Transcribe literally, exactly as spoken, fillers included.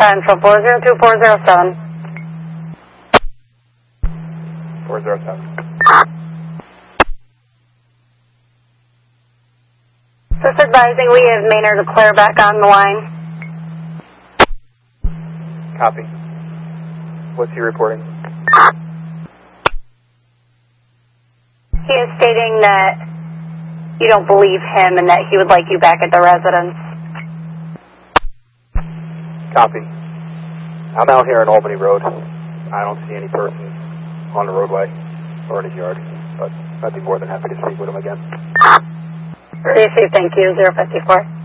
Central four zero two four zero seven. four zero seven. Just advising we have Maynard Leclerc back on the line. Copy. What's he reporting? He is stating that you don't believe him and that he would like you back at the residence. Copy. I'm out here on Albany Road. I don't see any person on the roadway or in his yard, but I'd be more than happy to speak with him again. Receive, thank you, zero fifty-four.